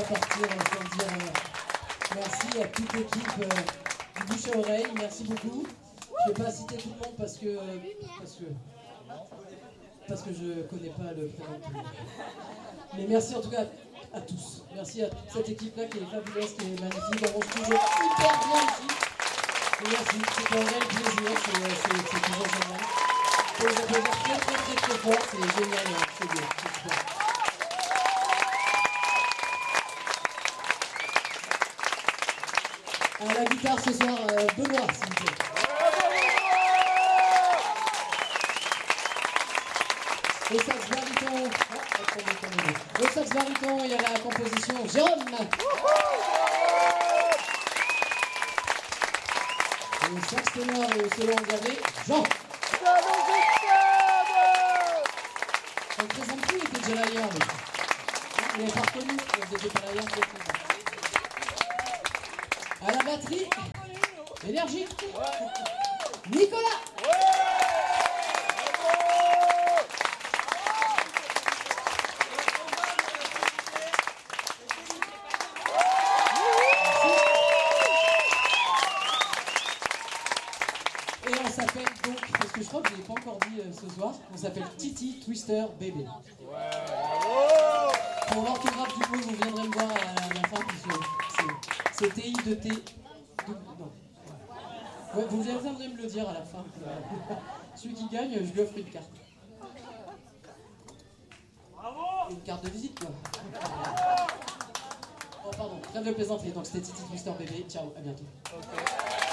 partir sans dire merci à toute l'équipe du bouche à oreille. Merci beaucoup. Je ne vais pas citer tout le monde parce que je connais pas le prénom de tout le monde. Mais merci en tout cas à tous. Merci à toute cette équipe-là qui est fabuleuse, qui est magnifique. On mange toujours hyper bien ici. Et merci, c'est un réel plaisir, c'est toujours génial. Faut les applaudir très fort, c'est génial, c'est bien, c'est super. À la guitare ce soir, Benoît, s'il vous plaît. Au sax baryton, au sax baryton, il y a la composition Jérôme. Et au sax ténor et au solo vous avez Jean. On ne présente plus, il était déjà là hier. Il n'est pas reconnu, il n'était pas là hier. À la batterie, énergie, Nicolas. Et on s'appelle donc, parce que je crois que je ne l'ai pas encore dit ce soir, on s'appelle Titi Twister Bébé. Pour l'orthographe du mot, vous viendrez me voir à la fin, puisque c'est TI2T. Non. Ouais, vous viendrez me le dire à la fin. Celui qui gagne, je lui offre une carte. Bravo! Une carte de visite, quoi. Oh, pardon, trêve de plaisanterie. Donc c'était Titi Twister Bébé. Ciao, à bientôt. Okay.